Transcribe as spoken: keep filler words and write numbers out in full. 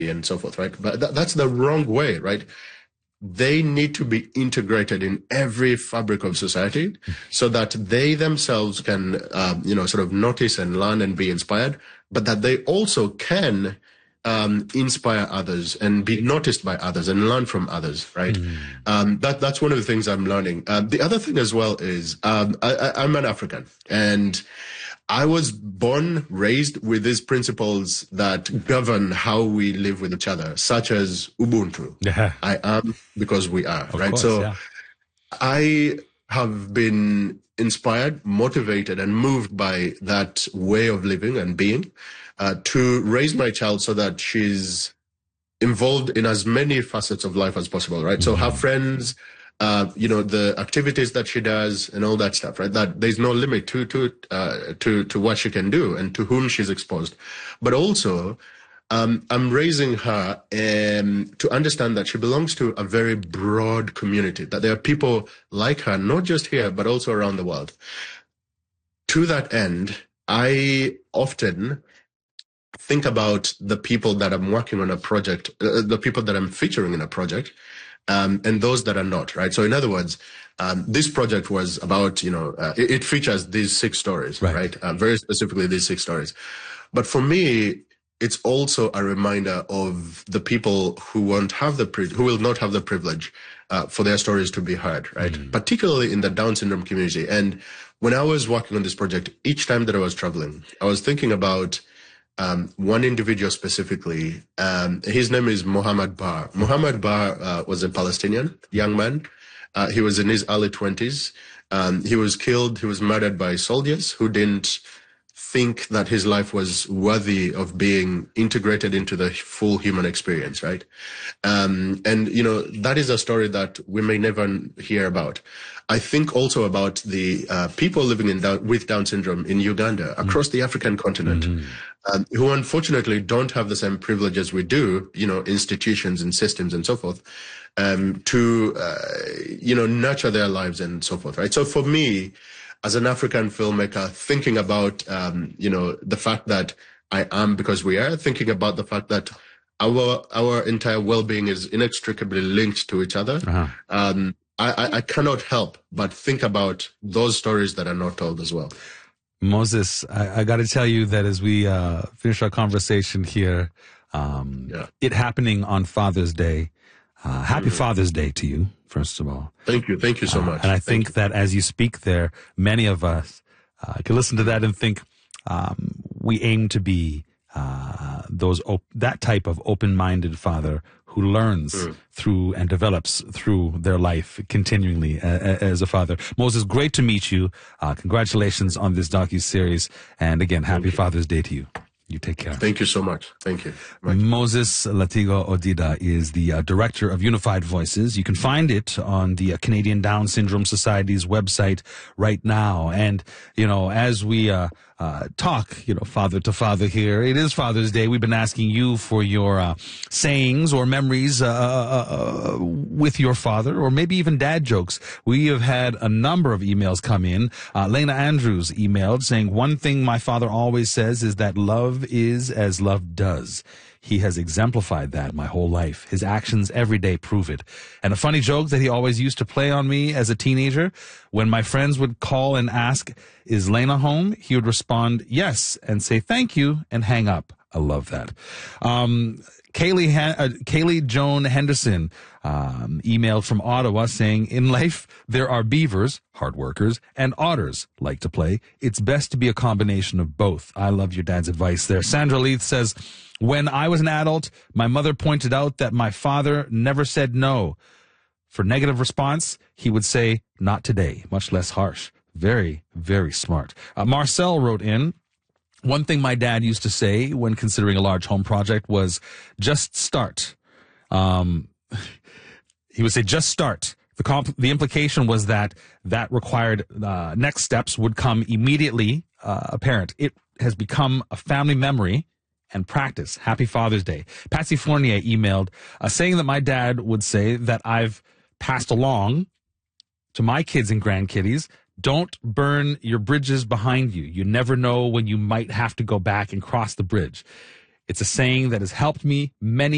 and so forth, right? But th- that's the wrong way, right? They need to be integrated in every fabric of society so that they themselves can, um, you know, sort of notice and learn and be inspired, but that they also can um, inspire others and be noticed by others and learn from others, right? Mm. Um, that that's one of the things I'm learning. Uh, the other thing as well is um, I, I, I'm an African, and I was born, raised with these principles that govern how we live with each other, such as Ubuntu. Yeah. I am because we are, of right? Course, so yeah. I have been inspired, motivated, and moved by that way of living and being uh, to raise my child so that she's involved in as many facets of life as possible, right? Mm-hmm. So her friends, Uh, you know, the activities that she does and all that stuff, right? That there's no limit to, to, uh, to, to what she can do and to whom she's exposed. But also, um, I'm raising her, um, to understand that she belongs to a very broad community, that there are people like her, not just here, but also around the world. To that end, I often think about the people that I'm working on a project, uh, the people that I'm featuring in a project, Um, and those that are not, right? So in other words, um, this project was about, you know, uh, it, it features these six stories, right? right? Uh, very specifically these six stories. But for me, it's also a reminder of the people who won't have the, pri- who will not have the privilege uh, for their stories to be heard, right? Mm. Particularly in the Down syndrome community. And when I was working on this project, each time that I was traveling, I was thinking about Um, one individual specifically. Um, his name is Mohammed Bar. Mohammed Bar uh, was a Palestinian young man. Uh, he was in his early twenties. Um, he was killed. He was murdered by soldiers who didn't think that his life was worthy of being integrated into the full human experience, right? Um, and, you know, that is a story that we may never hear about. I think also about the uh, people living in Down, with Down syndrome in Uganda, across mm. the African continent, mm-hmm. um, who unfortunately don't have the same privileges we do, you know, institutions and systems and so forth, um, to, uh, you know, nurture their lives and so forth, right? So for me, as an African filmmaker, thinking about, um, you know, the fact that I am because we are, thinking about the fact that our our entire well-being is inextricably linked to each other, uh-huh. um, I, I cannot help but think about those stories that are not told as well. Moses, I, I got to tell you that as we uh, finish our conversation here, um, yeah. it happening on Father's Day, uh, happy mm-hmm. Father's Day to you, first of all. Thank you. Thank you so much. Uh, and I Thank think you. that as you speak there, many of us uh, can listen to that and think um, we aim to be uh, those op- that type of open-minded father who learns mm. through and develops through their life continually uh, as a father. Moses, great to meet you. Uh, congratulations on this docu-series. And again, happy Father's Day to you. You take care. Thank you so much. Thank you. Much. Moses Latigo Odida is the uh, director of Unified Voices. You can find it on the uh, Canadian Down Syndrome Society's website right now. And, you know, as we uh, uh, talk, you know, father to father here, it is Father's Day. We've been asking you for your uh, sayings or memories uh, uh, with your father, or maybe even dad jokes. We have had a number of emails come in. Uh, Lena Andrews emailed saying, one thing my father always says is that love is as love does. He has exemplified that my whole life. His actions every day prove it. And a funny joke that he always used to play on me as a teenager, when my friends would call and ask, is Lena home? He would respond, yes, and say thank you and hang up. I love that. Um, Kaylee, uh, Kaylee Joan Henderson um, emailed from Ottawa saying, in life, there are beavers, hard workers, and otters, like to play. It's best to be a combination of both. I love your dad's advice there. Sandra Leith says, when I was an adult, my mother pointed out that my father never said no. For negative response, he would say, not today, much less harsh. Very, very smart. Uh, Marcel wrote in, one thing my dad used to say when considering a large home project was, just start. Um, he would say, just start. The comp- the implication was that that required uh, next steps would come immediately uh, apparent. It has become a family memory and practice. Happy Father's Day. Patsy Fournier emailed, uh, saying that my dad would say that I've passed along to my kids and grandkiddies, don't burn your bridges behind you. You never know when you might have to go back and cross the bridge. It's a saying that has helped me many